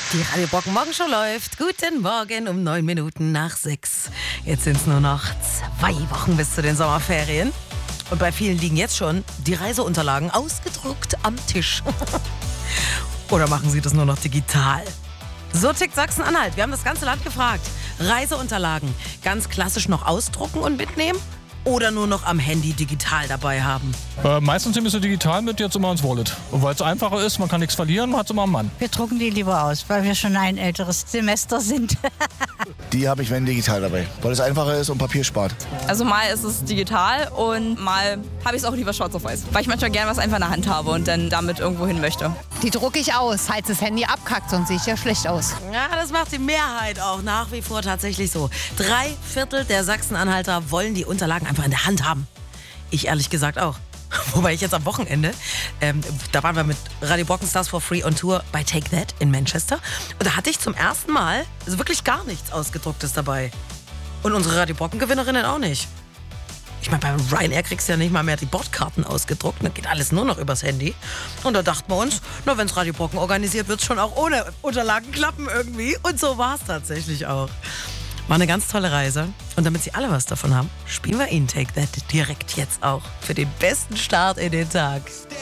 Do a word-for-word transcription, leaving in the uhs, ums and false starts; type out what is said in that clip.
Die Radio Brocken Morgenshow läuft. Guten Morgen um neun Minuten nach sechs. Jetzt sind es nur noch zwei Wochen bis zu den Sommerferien. Und bei vielen liegen jetzt schon die Reiseunterlagen ausgedruckt am Tisch. Oder machen sie das nur noch digital? So tickt Sachsen-Anhalt. Wir haben das ganze Land gefragt. Reiseunterlagen ganz klassisch noch ausdrucken und mitnehmen? Oder nur noch am Handy digital dabei haben? Äh, meistens nehmen wir sie digital mit, jetzt immer ins Wallet. Und weil es einfacher ist, man kann nichts verlieren, man hat es immer am Mann. Wir drucken die lieber aus, weil wir schon ein älteres Semester sind. Die habe ich, wenn digital dabei, weil es einfacher ist und Papier spart. Also mal ist es digital und mal habe ich es auch lieber schwarz auf weiß, weil ich manchmal gerne was einfach in der Hand habe und dann damit irgendwo hin möchte. Die drucke ich aus, falls das Handy abkackt, sonst sehe ich ja schlecht aus. Ja, das macht die Mehrheit auch nach wie vor tatsächlich so. Drei Viertel der Sachsen-Anhalter wollen die Unterlagen einfach in der Hand haben. Ich ehrlich gesagt auch. Wobei ich jetzt am Wochenende, ähm, da waren wir mit Radio Brocken Stars for Free on Tour bei Take That in Manchester. Und da hatte ich zum ersten Mal also wirklich gar nichts Ausgedrucktes dabei. Und unsere Radio Brocken-Gewinnerinnen auch nicht. Ich meine, bei Ryanair kriegst du ja nicht mal mehr die Bordkarten ausgedruckt. Dann geht alles nur noch übers Handy. Und da dachten wir uns, na, wenn es Radio Brocken organisiert, wird es schon auch ohne Unterlagen klappen irgendwie. Und so war es tatsächlich auch. War eine ganz tolle Reise. Und damit Sie alle was davon haben, spielen wir Ihnen Take That direkt jetzt auch für den besten Start in den Tag.